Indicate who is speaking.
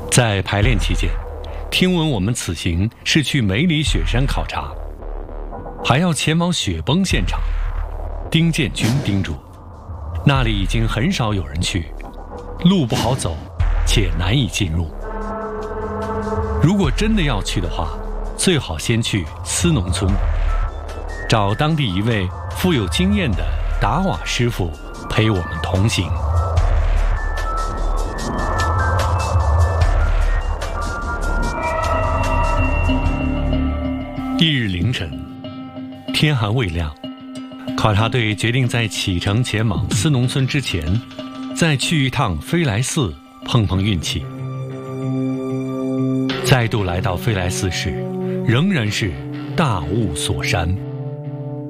Speaker 1: 在排练期间，听闻我们此行是去梅里雪山考察，还要前往雪崩现场。丁建军叮嘱，那里已经很少有人去，路不好走，且难以进入。如果真的要去的话，最好先去司农村，找当地一位富有经验的打瓦师傅陪我们同行。翌日凌晨，天还未亮，考察队决定在启程前往司农村之前，再去一趟飞来寺碰碰运气。再度来到飞来寺时，仍然是大雾锁山。